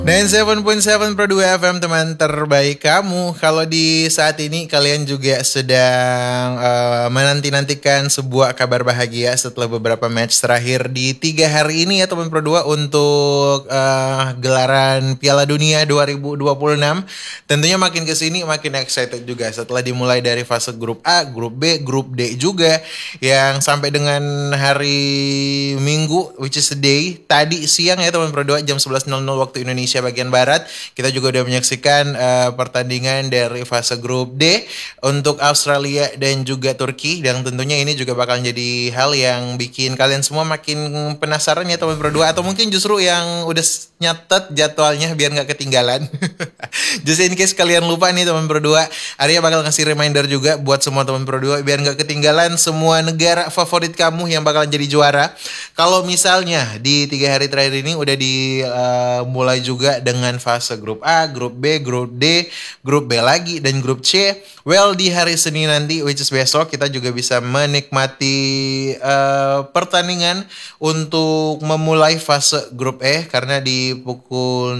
97.7 Pro 2 FM, teman terbaik kamu. Kalau di saat ini kalian juga sedang menanti-nantikan sebuah kabar bahagia setelah beberapa match terakhir di 3 hari ini ya teman Pro 2 untuk gelaran Piala Dunia 2026. Tentunya makin kesini makin excited juga setelah dimulai dari fase grup A, grup B, grup D juga, yang sampai dengan hari Minggu, which is today, tadi siang ya teman Pro 2 jam 11.00 waktu Indonesia bagian barat, kita juga udah menyaksikan pertandingan dari fase grup D untuk Australia dan juga Turki, dan tentunya ini juga bakal jadi hal yang bikin kalian semua makin penasaran ya teman Pro 2, atau mungkin justru yang udah nyatet jadwalnya biar nggak ketinggalan. Just in case kalian lupa nih teman Pro 2, Arya bakal ngasih reminder juga buat semua teman Pro 2 biar nggak ketinggalan semua negara favorit kamu yang bakalan jadi juara. Kalau misalnya di 3 hari terakhir ini udah dimulai juga dengan fase grup A, grup B, grup D, grup B lagi, dan grup C. Well, di hari Senin nanti, which is besok, kita juga bisa menikmati pertandingan untuk memulai fase grup E, karena di pukul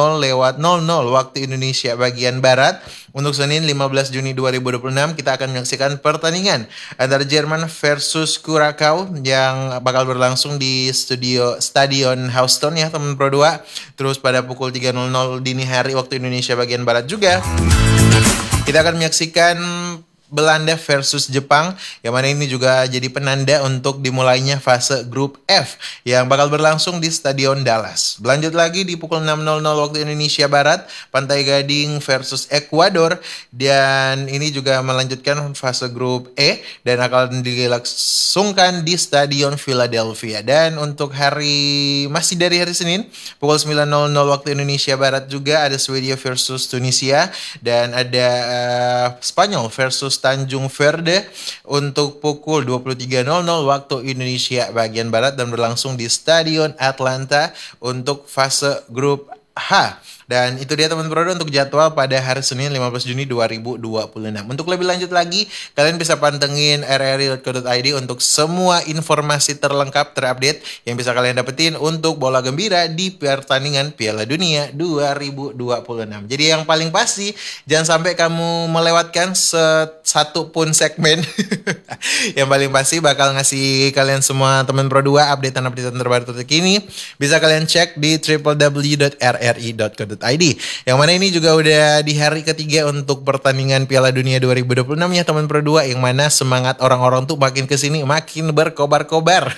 00:00 waktu Indonesia bagian Barat, untuk Senin 15 Juni 2026, kita akan menyaksikan pertandingan antara Jerman versus Curacao yang bakal berlangsung di Stadion Houston ya teman Pro 2. Terus pada pukul 3.00 dini hari waktu Indonesia bagian Barat juga, kita akan menyaksikan Belanda versus Jepang, yang mana ini juga jadi penanda untuk dimulainya fase grup F yang bakal berlangsung di Stadion Dallas. Berlanjut lagi di pukul 6.00 waktu Indonesia Barat, Pantai Gading versus Ekuador, dan ini juga melanjutkan fase grup E dan akan dilangsungkan di Stadion Philadelphia. Dan untuk masih dari hari Senin, pukul 9.00 waktu Indonesia Barat juga ada Swedia versus Tunisia, dan ada Spanyol versus Tanjung Verde untuk pukul 23.00 waktu Indonesia bagian Barat, dan berlangsung di Stadion Atlanta untuk fase grup H. Dan itu dia teman Pro untuk jadwal pada hari Senin 15 Juni 2026. Untuk lebih lanjut lagi, kalian bisa pantengin rri.co.id untuk semua informasi terlengkap terupdate yang bisa kalian dapetin untuk bola gembira di pertandingan Piala Dunia 2026. Jadi yang paling pasti, jangan sampai kamu melewatkan satu pun segmen. Yang paling pasti bakal ngasih kalian semua teman Pro 2 update-update terbaru terkini. Bisa kalian cek di www.rri.co.id. Yang mana ini juga udah di hari ketiga untuk pertandingan Piala Dunia 2026 ya teman Pro 2, yang mana semangat orang-orang tuh makin kesini makin berkobar-kobar.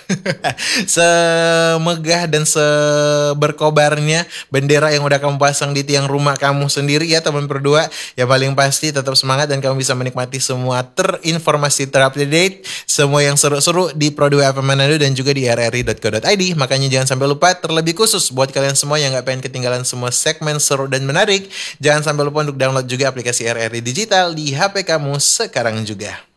Semegah dan seberkobarnya bendera yang udah kamu pasang di tiang rumah kamu sendiri ya teman Pro 2. Yang paling pasti tetap semangat dan kamu bisa menikmati semua terinformasi terupdate, semua yang seru-seru di Pro 2 FM Manado dan juga di rri.co.id. Makanya jangan sampai lupa, terlebih khusus buat kalian semua yang gak pengen ketinggalan semua segmen seru dan menarik, jangan sampai lupa untuk download juga aplikasi RRI Digital di HP kamu sekarang juga.